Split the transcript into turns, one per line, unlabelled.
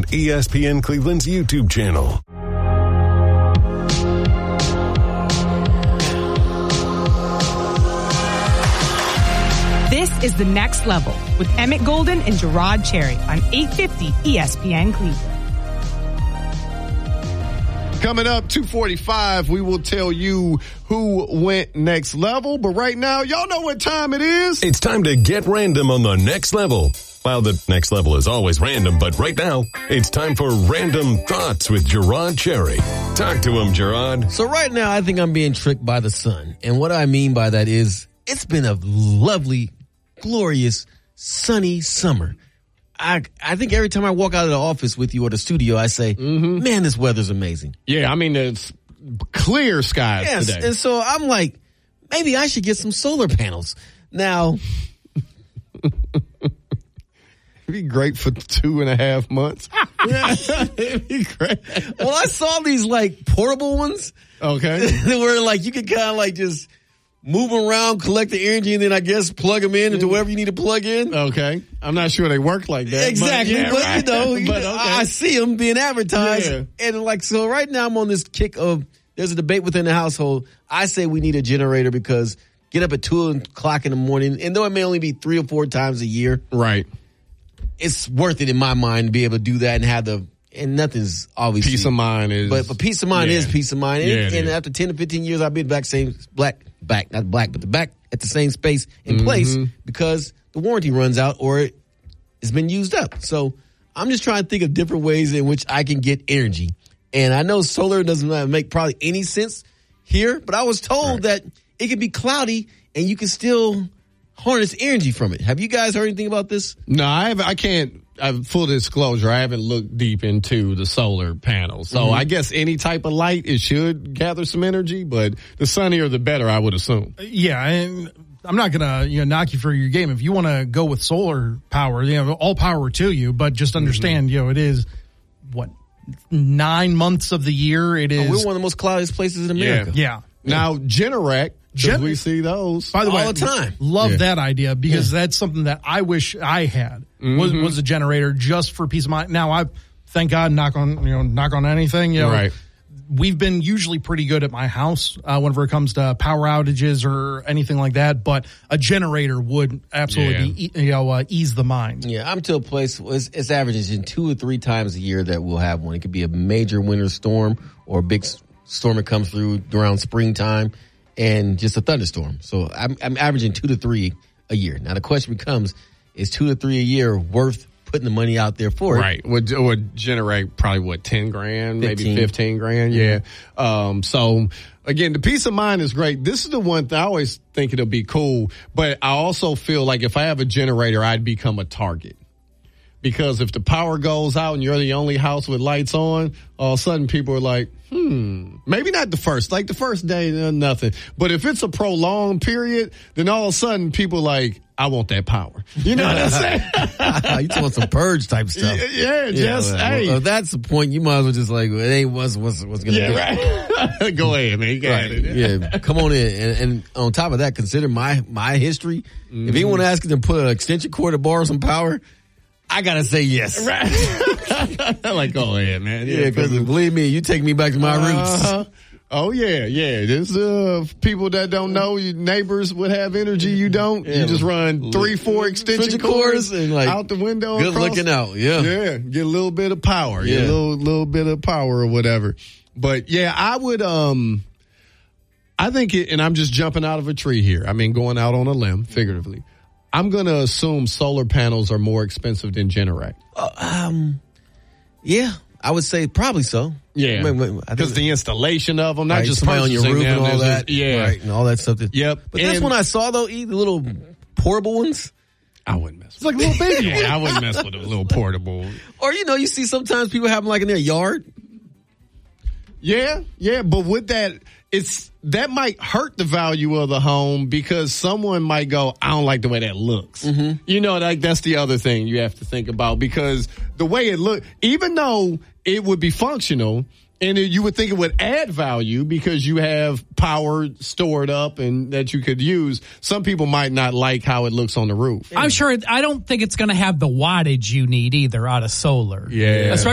ESPN Cleveland's YouTube channel.
This is The Next Level with Emmett Golden and Gerard Cherry on 850 ESPN Cleveland.
Coming up, 2:45, we will tell you who went next level. But right now, y'all know what time it is.
It's time to get random on the next level. Well, the next level is always random, but right now, it's time for Random Thoughts with Gerard Cherry. Talk to him, Gerard.
So right now, I think I'm being tricked by the sun. And what I mean by that is it's been a lovely, glorious, sunny summer. I think every time I walk out of the office with you or the studio, I say, man, this weather's amazing.
Yeah, I mean, it's clear skies today.
And so I'm like, maybe I should get some solar panels. Now,
it'd be great for 2.5 months. It'd be great.
Well, I saw these like portable ones.
Okay.
Where like you can kind of like just move around, collect the energy, and then I guess plug them in into wherever you need to plug in.
Okay. I'm not sure they work like that.
Exactly.
But, yeah,
but
right.
okay. I see them being advertised.
Yeah.
And like, so right now I'm on this kick of, there's a debate within the household. I say we need a generator because get up at 2 o'clock in the morning, and though it may only be 3 or 4 times a year.
Right.
It's worth it in my mind to be able to do that and have and nothing's obviously.
Peace of mind is.
But peace of mind is peace of mind. And after 10 to 15 years, I've been back at the same space in place because the warranty runs out or it's been used up. So I'm just trying to think of different ways in which I can get energy. And I know solar doesn't make probably any sense here, but I was told that it can be cloudy and you can still harness energy from it. Have you guys heard anything about this?
No, I can't. Full disclosure, I haven't looked deep into the solar panels. So I guess any type of light, it should gather some energy, but the sunnier the better, I would assume.
Yeah, and I'm not going to knock you for your game. If you want to go with solar power, all power to you, but just understand, it is, 9 months of the year it is.
We're one of the most cloudiest places in America.
Yeah.
Now, Generac, we see those.
By the way,
all the time.
Love that idea because that's something that I wish I had was a generator just for peace of mind. Now, I thank God, knock on anything.
Right.
We've been usually pretty good at my house whenever it comes to power outages or anything like that. But a generator would absolutely ease the mind.
Yeah, I'm to a place it's averaging 2 or 3 times a year that we'll have one. It could be a major winter storm or a big storm that comes through around springtime. And just a thunderstorm. So I'm averaging 2 to 3 a year. Now the question becomes, is 2 to 3 a year worth putting the money out there for it?
Right. Would generate probably 10 grand, maybe 15 grand. Yeah. So again, the peace of mind is great. This is the one thing I always think it'll be cool, but I also feel like if I have a generator, I'd become a target. Because if the power goes out and you're the only house with lights on, all of a sudden people are like, maybe not the first day, nothing. But if it's a prolonged period, then all of a sudden people are like, I want that power. You know what I'm saying?
You talking some purge type stuff.
Hey.
If that's the point, you might as well just like, it ain't what's going to be.
Right. Go ahead, man. You got it.
Yeah, come on in. And on top of that, consider my history. If anyone asks to put an extension cord to borrow some power, I gotta say yes.
Right. Like, go ahead, man.
Yeah, because believe me, you take me back to my roots.
Oh, yeah. There's people that don't know. Your neighbors would have energy. You don't. Yeah. You just run 3-4 extension cords
and like
out the window.
Good looking out. Yeah.
Yeah. Get a little bit of power. Yeah. Get a little bit of power or whatever. But yeah, I would, I think and I'm just jumping out of a tree here. I mean, going out on a limb, figuratively. I'm going to assume solar panels are more expensive than Generac.
Yeah, I would say probably so.
Yeah, because the installation of them, not just
somebody on your roof and all that.
Right,
and all that stuff.
Yep.
But this one I saw, though, the little portable ones.
I wouldn't mess with it. It's like little baby ones. I wouldn't mess with a little portable.
Or, you see sometimes people have them like in their yard.
Yeah, but with that, that might hurt the value of the home because someone might go, I don't like the way that looks. Mm-hmm. That's the other thing you have to think about because the way it looks, even though it would be functional and you would think it would add value because you have power stored up and that you could use, some people might not like how it looks on the roof.
I'm sure I don't think it's going to have the wattage you need either out of solar.
Yeah.
Especially